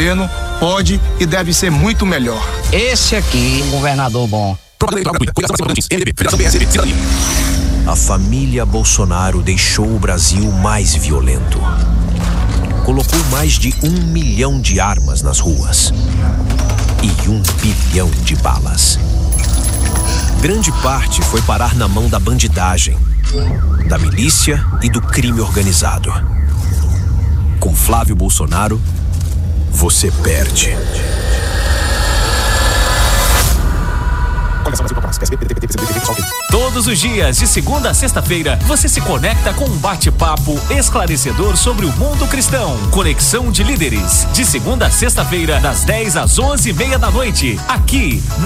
governo pode e deve ser muito melhor. Esse aqui, um governador bom. A família Bolsonaro deixou o Brasil mais violento. Colocou mais de 1 milhão de armas nas ruas e 1 bilhão de balas. Grande parte foi parar na mão da bandidagem, da milícia e do crime organizado. Com Flávio Bolsonaro, você perde. Todos os dias, de segunda a sexta-feira, você se conecta com um bate-papo esclarecedor sobre o mundo cristão. Conexão de Líderes, de segunda a sexta-feira, das 10 às 11h30 da noite, aqui na